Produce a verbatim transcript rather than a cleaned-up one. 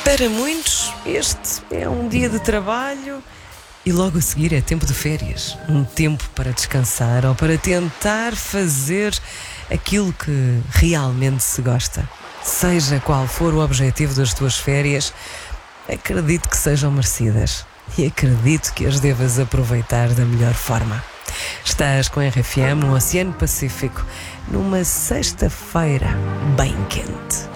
Para muitos, este é um dia de trabalho e logo a seguir é tempo de férias. Um tempo para descansar ou para tentar fazer aquilo que realmente se gosta. Seja qual for o objetivo das tuas férias, acredito que sejam merecidas e acredito que as devas aproveitar da melhor forma. Estás com a R F M no Oceano Pacífico numa sexta-feira bem quente.